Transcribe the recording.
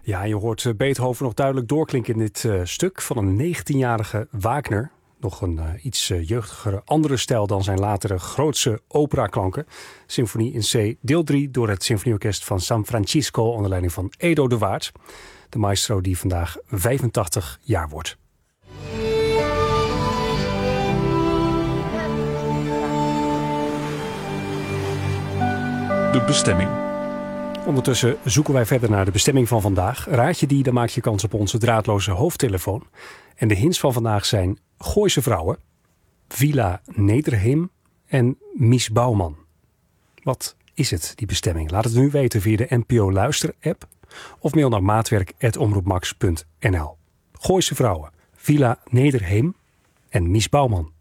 Ja, je hoort Beethoven nog duidelijk doorklinken in dit stuk van een 19-jarige Wagner. Nog een iets jeugdigere andere stijl dan zijn latere grootse operaklanken. Symfonie in C, deel 3 door het Symfonieorkest van San Francisco onder leiding van Edo de Waard. De maestro die vandaag 85 jaar wordt. De bestemming. Ondertussen zoeken wij verder naar de bestemming van vandaag. Raad je die, dan maak je kans op onze draadloze hoofdtelefoon. En de hints van vandaag zijn Gooise Vrouwen, Villa Nederheem en Mies Bouwman. Wat is het, die bestemming? Laat het nu weten via de NPO Luister-app of mail naar maatwerk@omroepmax.nl. Gooise Vrouwen, Villa Nederheem en Mies Bouwman.